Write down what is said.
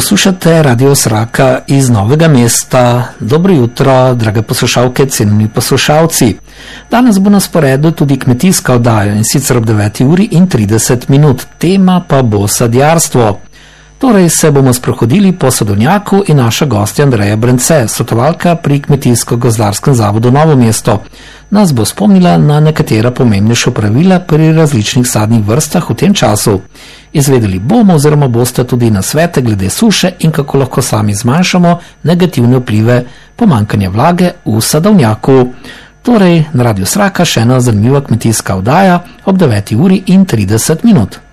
Poslušate Radio Sraka iz Novega mesta. Dobro jutro, drage poslušalke, cenjeni poslušalci. Danes bo na sporedu tudi kmetijska oddaja, in sicer ob 9:30. Tema pa bo sadjarstvo. Torej se bomo sprehodili po sadovnjaku in naša gostja Andreja Brence, svetovalka pri Kmetijsko-gozdarskem zavodu Novo mesto, nas bo spomnila na nekatera pomembnejša pravila pri različnih sadnih vrstah v tem času. Izvedeli bomo oziroma boste tudi nasvete glede suše in kako lahko sami zmanjšamo negativne vplive pomanjkanja vlage v sadovnjaku. Torej, na Radio Sraka še ena zanimiva kmetijska oddaja ob 9:30.